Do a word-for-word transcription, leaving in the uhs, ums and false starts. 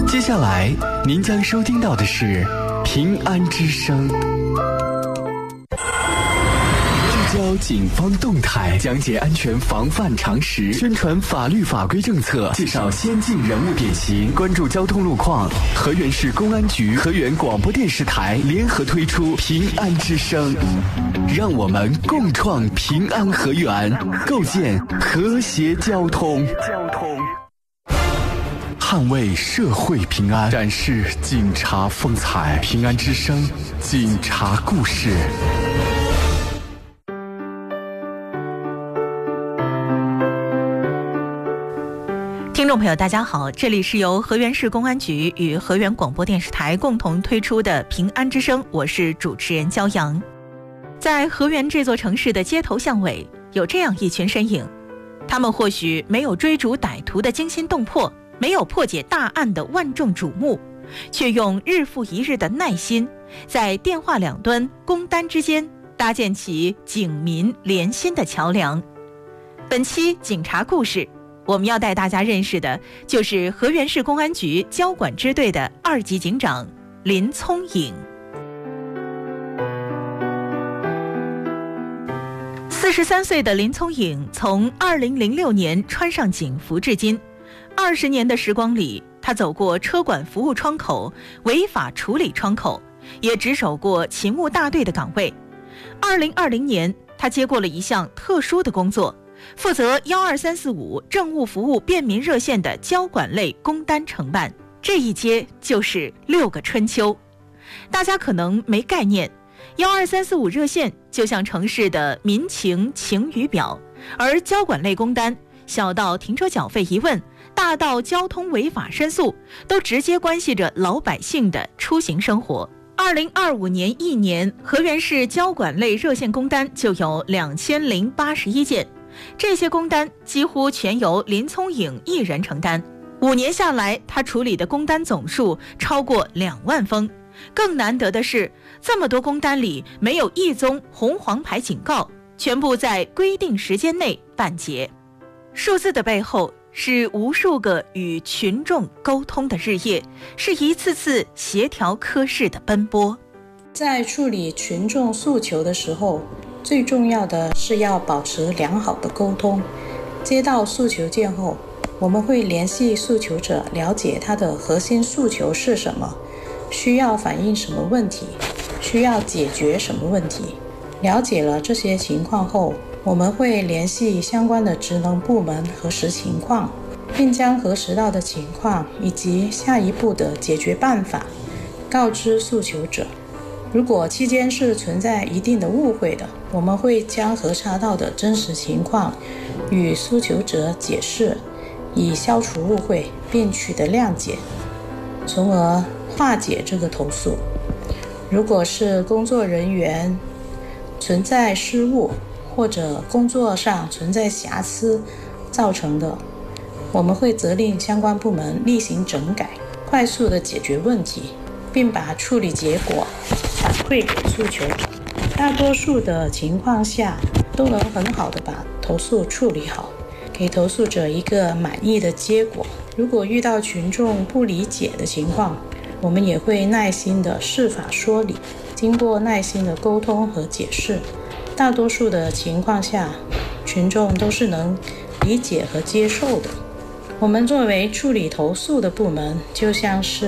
接下来您将收听到的是平安之声，聚焦警方动态，讲解安全防范常识，宣传法律法规政策，介绍先进人物典型，关注交通路况。河源市公安局、河源广播电视台联合推出平安之声，让我们共创平安河源，构建和谐交通。捍卫社会平安，展示警察风采。平安之声，警察故事。 听众朋友大家好，这里是由河源市公安局与河源广播电视台共同推出的平安之声，我是主持人焦阳。在河源这座城市的街头巷尾，有这样一群身影，他们或许没有追逐歹徒的惊心动魄，没有破解大案的万众瞩目，却用日复一日的耐心，在电话两端公单之间搭建起警民连心的桥梁。本期警察故事，我们要带大家认识的就是河源市公安局交管支队的二级警长林聪颖。四十三岁的林聪颖从二零零六年穿上警服至今，二十年的时光里，他走过车管服务窗口、违法处理窗口，也值守过勤务大队的岗位。二零二零年，他接过了一项特殊的工作，负责幺二三四五政务服务便民热线的交管类公单承办，这一接就是六个春秋。大家可能没概念，幺二三四五热线就像城市的民情晴雨表，而交管类公单，小到停车缴费一问，大到交通违法申诉，都直接关系着老百姓的出行生活。二零二五年一年，河源市交管类热线公单就有两千零八十一件，这些公单几乎全由林聪颖一人承担。五年下来，他处理的公单总数超过两万封。更难得的是，这么多公单里没有一宗红黄牌警告，全部在规定时间内办结。数字的背后是无数个与群众沟通的日夜，是一次次协调科室的奔波。 在处理群众诉求的时候，最重要的是要保持良好的沟通。接到诉求件后，我们会联系诉求者，了解他的核心诉求是什么，需要反映什么问题，需要解决什么问题。了解了这些情况后，我们会联系相关的职能部门核实情况，并将核实到的情况以及下一步的解决办法告知诉求者。如果期间是存在一定的误会的，我们会将核查到的真实情况与诉求者解释，以消除误会并取得谅解，从而化解这个投诉。如果是工作人员存在失误或者工作上存在瑕疵造成的，我们会责令相关部门例行整改，快速的解决问题，并把处理结果反馈给诉求者。大多数的情况下都能很好的把投诉处理好，给投诉者一个满意的结果。如果遇到群众不理解的情况，我们也会耐心的释法说理，经过耐心的沟通和解释，大多数的情况下群众都是能理解和接受的。我们作为处理投诉的部门，就像是